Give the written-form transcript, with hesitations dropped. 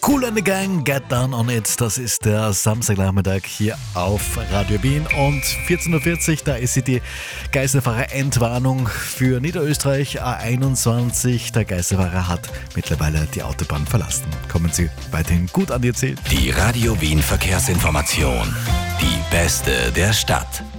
Kool and the Gang, Get Down on It. Das ist der Samstagnachmittag hier auf Radio Wien. Und 14.40 Uhr, da ist sie die Geisterfahrer-Entwarnung für Niederösterreich A21. Der Geisterfahrer hat mittlerweile die Autobahn verlassen. Kommen Sie weiterhin gut an Ihr Ziel. Die Radio Wien Verkehrsinformation. Die beste der Stadt.